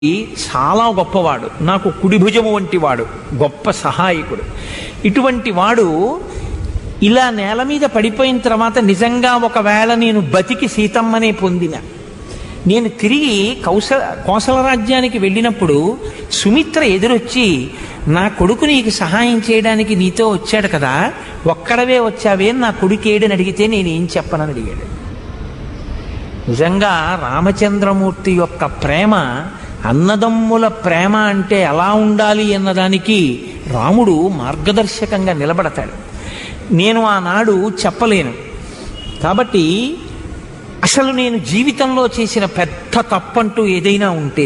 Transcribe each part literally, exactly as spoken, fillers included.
చాలా గొప్పవాడు, నాకు కుడిభుజము వంటి వాడు, గొప్ప సహాయకుడు. ఇటువంటి వాడు ఇలా నేల మీద పడిపోయిన తర్వాత నిజంగా ఒకవేళ నేను బతికి సీతమ్మనే పొందిన, నేను తిరిగి కౌశల కోసల రాజ్యానికి వెళ్ళినప్పుడు సుమిత్ర ఎదురొచ్చి, నా కొడుకు నీకు సహాయం చేయడానికి నీతో వచ్చాడు కదా, ఒక్కడవే వచ్చావే, నా కొడుకు ఏడని అడిగితే నేనేం చెప్పనని అడిగాడు. నిజంగా రామచంద్రమూర్తి యొక్క ప్రేమ, అన్నదమ్ముల ప్రేమ అంటే ఎలా ఉండాలి అన్నదానికి రాముడు మార్గదర్శకంగా నిలబడతాడు. నేను ఆనాడు చెప్పలేను కాబట్టి, అసలు నేను జీవితంలో చేసిన పెద్ద తప్పంటూ ఏదైనా ఉంటే,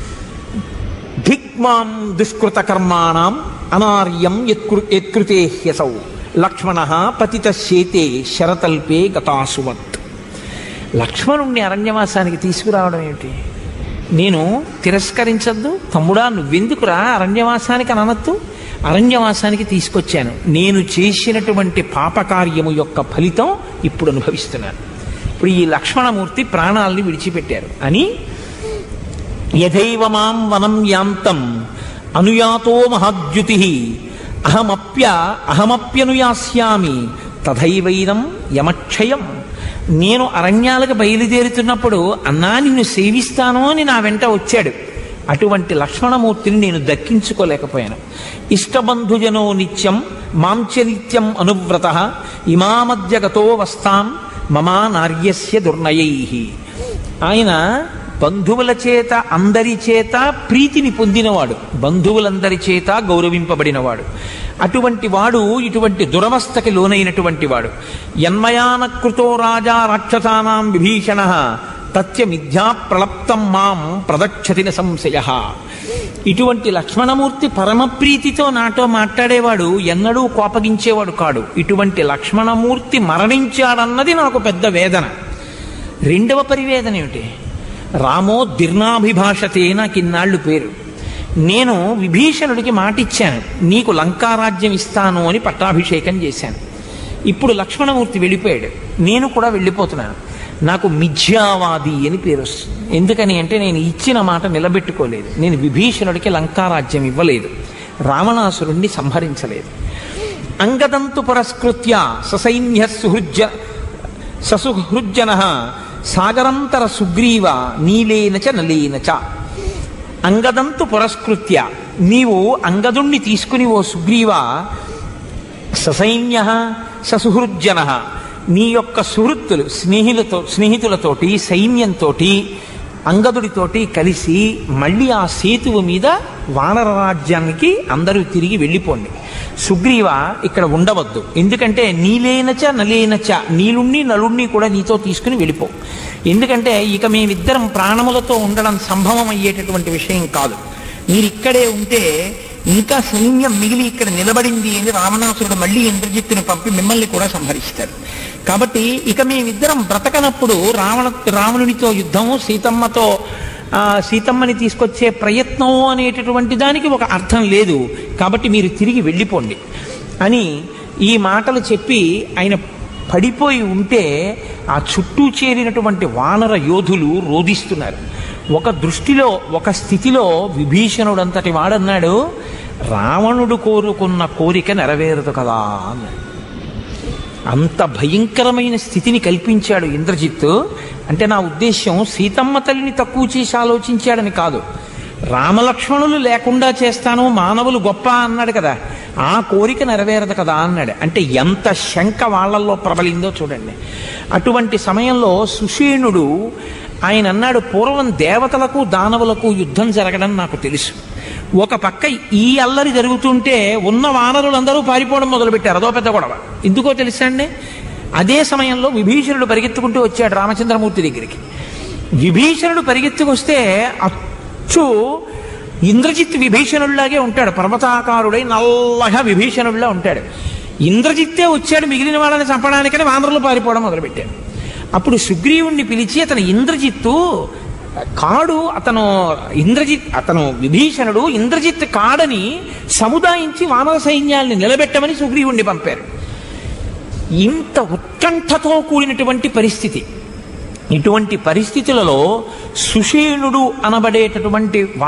ధిక్మాం దుష్కృత కర్మాణం అనార్యం యత్కృ యత్కృతే హ్యసౌ లక్ష్మణ పతిత శేతే శరతల్పే గతాసువత్. లక్ష్మణుణ్ణి అరణ్యవాసానికి తీసుకురావడం ఏమిటి? నేను తిరస్కరించద్దు, తమ్ముడా నువ్వెందుకురా అరణ్యవాసానికి అననొద్దు, అరణ్యవాసానికి తీసుకొచ్చాను. నేను చేసినటువంటి పాపకార్యము యొక్క ఫలితం ఇప్పుడు అనుభవిస్తున్నాను. ఇప్పుడు ఈ లక్ష్మణమూర్తి ప్రాణాలని విడిచిపెట్టారు అని, యథైవ మాం వనం యాంతం అనుయాతో మహాద్యుతి అహమప్య అహమప్యనుయాస్యామి తథైవైనం యమక్షయం. నేను అరణ్యాలకు బయలుదేరుతున్నప్పుడు అన్నా నిన్ను సేవిస్తాను అని నా వెంట వచ్చాడు. అటువంటి లక్ష్మణమూర్తిని నేను దక్కించుకోలేకపోయాను. ఇష్టబంధుజనో నిత్యం మాంచ నిత్యం అనువ్రత ఇమామద్య గతో వస్తాం మమా నార్యస్య దుర్నయై. ఆయన బంధువుల చేత అందరి చేత ప్రీతిని పొందినవాడు, బంధువులందరి చేత గౌరవింపబడినవాడు. అటువంటి వాడు ఇటువంటి దురవస్థకి లోనైనటువంటి వాడు. యన్మయానకృతో రాజా రాక్షసానాం విభీషణ తత్య మిథ్యా ప్రలప్తం మాం ప్రదక్షతిన సంశయ. ఇటువంటి లక్ష్మణమూర్తి పరమప్రీతితో నాతో మాట్లాడేవాడు, ఎన్నడూ కోపగించేవాడు కాడు. ఇటువంటి లక్ష్మణమూర్తి మరణించాడన్నది నాకు పెద్ద వేదన. రెండవ పరివేదన ఏమిటి? రామో దీర్ణాభిభాషతే నాకు ఇన్నాళ్ళు పేరు. నేను విభీషణుడికి మాటిచ్చాను, నీకు లంకారాజ్యం ఇస్తాను అని పట్టాభిషేకం చేశాను. ఇప్పుడు లక్ష్మణమూర్తి వెళ్ళిపోయాడు, నేను కూడా వెళ్ళిపోతున్నాను. నాకు మిథ్యావాది అని పేరు వస్తుంది. ఎందుకని అంటే నేను ఇచ్చిన మాట నిలబెట్టుకోలేదు, నేను విభీషణుడికి లంకారాజ్యం ఇవ్వలేదు, రావణాసురుణ్ణి సంహరించలేదు. అంగదంతు పురస్కృత్య ససైన్య సుహృజ్య ససుహృజ్జన సాగరంతర సుగ్రీవ నీలేనచ నలేనచ. అంగదంతు పురస్కృత్య, నీవు అంగదుణ్ణి తీసుకుని ఓ సుగ్రీవ, ససైన్య ససుహృజ్జన, నీ యొక్క సుహృత్తులు స్నేహితులతో స్నేహితులతోటి సైన్యంతో అంగదుడితోటి కలిసి మళ్ళీ ఆ సేతువు మీద వానర రాజ్యానికి అందరూ తిరిగి వెళ్ళిపోండి. సుగ్రీవ ఇక్కడ ఉండవద్దు, ఎందుకంటే నీలేనచ నలేనచ, నీలుణ్ణి నలుణ్ణి కూడా నీతో తీసుకుని వెళ్ళిపో. ఎందుకంటే ఇక మేమిద్దరం ప్రాణములతో ఉండడం సంభవం అయ్యేటటువంటి విషయం కాదు. మీరు ఇక్కడే ఉంటే ఇంకా సైన్యం మిగిలి ఇక్కడ నిలబడింది అని రావణాసురుడు మళ్ళీ ఇంద్రజిత్తుని పంపి మిమ్మల్ని కూడా సంహరిస్తాడు. కాబట్టి ఇక మేమిద్దరం బ్రతకనప్పుడు రావణ రావణునితో యుద్ధము, సీతమ్మతో సీతమ్మని తీసుకొచ్చే ప్రయత్నం అనేటటువంటి దానికి ఒక అర్థం లేదు. కాబట్టి మీరు తిరిగి వెళ్ళిపోండి అని ఈ మాటలు చెప్పి ఆయన పడిపోయి ఉంటే ఆ చుట్టూ చేరినటువంటి వానర యోధులు రోధిస్తున్నారు. ఒక దృష్టిలో ఒక స్థితిలో విభీషణుడంతటి వాడన్నాడు, రావణుడు కోరుకున్న కోరిక నెరవేరదు కదా అన్నాడు. అంత భయంకరమైన స్థితిని కల్పించాడు ఇంద్రజిత్తు. అంటే నా ఉద్దేశ్యం సీతమ్మ తల్లిని తక్కువ చేసి ఆలోచించాడని కాదు, రామలక్ష్మణులు లేకుండా చేస్తాను మానవులు గొప్ప అన్నాడు కదా, ఆ కోరిక నెరవేరదు కదా అన్నాడు. అంటే ఎంత శంక వాళ్ళల్లో ప్రబలిందో చూడండి. అటువంటి సమయంలో సుషేణుడు ఆయన అన్నాడు, పూర్వం దేవతలకు దానవులకు యుద్ధం జరగడం నాకు తెలుసు. ఒక పక్క ఈ అల్లరి జరుగుతుంటే ఉన్న వానరులందరూ పారిపోవడం మొదలుపెట్టారు, అదో పెద్ద గొడవ. ఎందుకో తెలుసా అండి? అదే సమయంలో విభీషణుడు పరిగెత్తుకుంటూ వచ్చాడు రామచంద్రమూర్తి దగ్గరికి. విభీషణుడు పరిగెత్తుకొస్తే అచ్చు ఇంద్రజిత్ విభీషణుడిలాగే ఉంటాడు, పర్వతాకారుడై నల్లగా విభీషణుడిలా ఉంటాడు. ఇంద్రజిత్తే వచ్చాడు మిగిలిన వాళ్ళని చంపడానికని వానరులు పారిపోవడం మొదలుపెట్టాడు. అప్పుడు సుగ్రీవుణ్ణి పిలిచి, అతను ఇంద్రజిత్తు కాడు, అతను ఇంద్రజిత్ అతను విభీషణుడు ఇంద్రజిత్ కాడని సముదాయించి వానర సైన్యాల్ని నిలబెట్టమని సుగ్రీవుణ్ణి పంపారు. ఇంత ఉత్కంఠతో కూడినటువంటి పరిస్థితి. ఇటువంటి పరిస్థితులలో సుషేణుడు అనబడేటటువంటి